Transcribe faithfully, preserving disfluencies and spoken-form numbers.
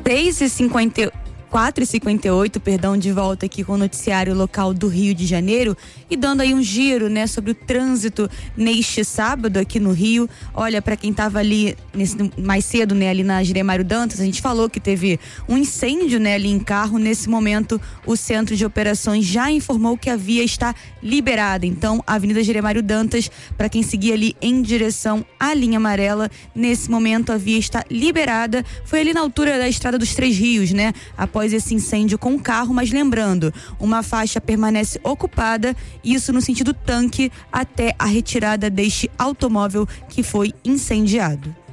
seis e cinquenta e oito. quatro e cinquenta e oito, perdão, de volta aqui com o noticiário local do Rio de Janeiro e dando aí um giro, né, sobre o trânsito neste sábado aqui no Rio. Olha, para quem tava ali nesse, mais cedo, né, ali na Jeremário Dantas, a gente falou que teve um incêndio, né, ali em carro. Nesse momento, o Centro de Operações já informou que a via está liberada. Então, a Avenida Jeremário Dantas, para quem seguir ali em direção à linha amarela, nesse momento a via está liberada. Foi ali na altura da Estrada dos Três Rios, né, após esse incêndio com o carro, mas lembrando, uma faixa permanece ocupada, isso no sentido tanque, até a retirada deste automóvel que foi incendiado.